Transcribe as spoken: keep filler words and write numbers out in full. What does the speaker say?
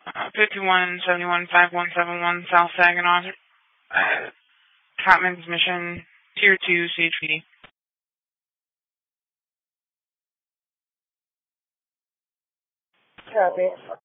Uh, fifty-one seventy-one five one seven one South Saginaw. Uh, Cottman's Mission, Tier two, C H P D. Copy.